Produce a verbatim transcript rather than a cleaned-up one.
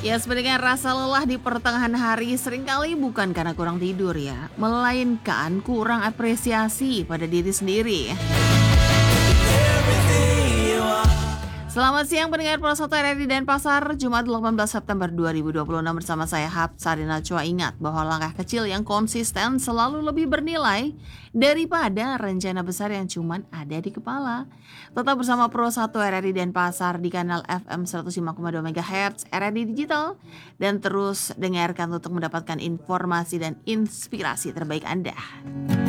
Ya, sebenarnya rasa lelah di pertengahan hari seringkali bukan karena kurang tidur ya, melainkan kurang apresiasi pada diri sendiri. Selamat siang pendengar Pro satu R R I Denpasar, Jumat delapan belas September dua ribu dua puluh enam bersama saya Hapsarina Chua. Ingat bahwa langkah kecil yang konsisten selalu lebih bernilai daripada rencana besar yang cuman ada di kepala. Tetap bersama Pro satu R R I Denpasar di kanal F M seratus lima koma dua MHz R R I Digital dan terus dengarkan untuk mendapatkan informasi dan inspirasi terbaik Anda.